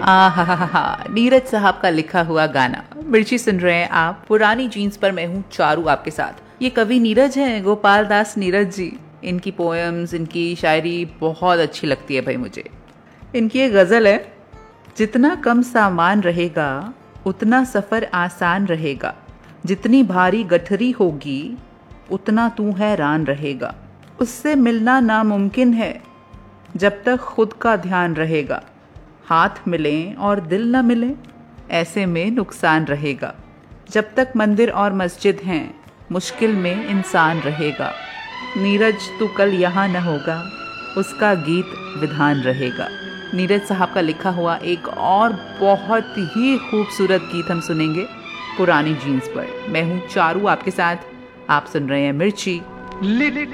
नीरज साहब का लिखा हुआ गाना मिर्ची सुन रहे हैं आप। पुरानी जीन्स पर मैं हूँ चारू आपके साथ। ये कवि नीरज हैं, गोपाल दास नीरज जी। इनकी पोएम्स, इनकी शायरी बहुत अच्छी लगती है भाई मुझे। इनकी एक गज़ल है, जितना कम सामान रहेगा उतना सफ़र आसान रहेगा, जितनी भारी गठरी होगी उतना तू हैरान रहेगा, उससे मिलना नामुमकिन है जब तक खुद का ध्यान रहेगा, हाथ मिलें और दिल न मिले ऐसे में नुकसान रहेगा, जब तक मंदिर और मस्जिद हैं मुश्किल में इंसान रहेगा, नीरज तू कल यहाँ न होगा उसका गीत विधान रहेगा। नीरज साहब का लिखा हुआ एक और बहुत ही खूबसूरत गीत हम सुनेंगे पुरानी जीन्स पर। मैं हूँ चारू आपके साथ, आप सुन रहे हैं मिर्ची। लिख